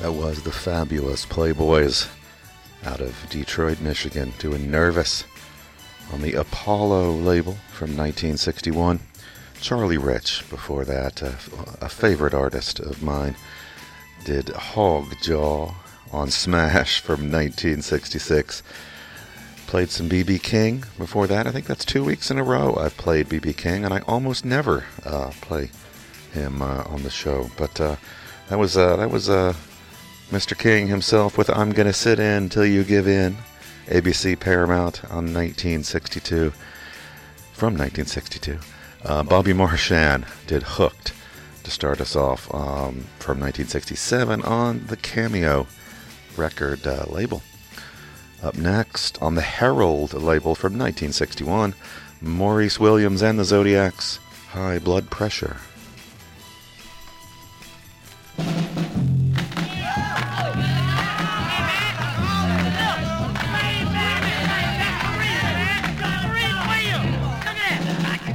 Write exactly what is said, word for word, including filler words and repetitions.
That was the fabulous Playboys out of Detroit, Michigan, doing Nervous on the Apollo label from nineteen sixty-one. Charlie Rich, before that, uh, a favorite artist of mine, did Hog Jaw on Smash from nineteen sixty-six. Played some B B King before that. I think that's two weeks in a row I've played B B King, and I almost never uh, play him uh, on the show. But uh, that was uh, that was uh, Mister King himself with "I'm Gonna Sit In Till You Give In," A B C Paramount on nineteen sixty-two. From nineteen sixty-two, uh, Bobby Marchand did "Hooked" to start us off um, from nineteen sixty-seven on the Cameo record uh, label. Up next, on the Herald label from nineteen sixty-one, Maurice Williams and the Zodiacs, "High Blood Pressure."